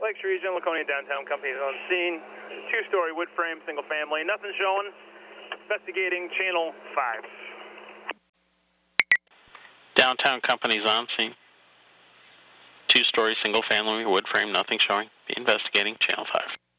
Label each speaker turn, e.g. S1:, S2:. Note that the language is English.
S1: Lakes region, Laconia downtown, companies on scene. Two-story wood frame, single family. Nothing showing. Investigating channel 5.
S2: Downtown companies on scene. Two-story single family wood frame, nothing showing. Be investigating channel 5.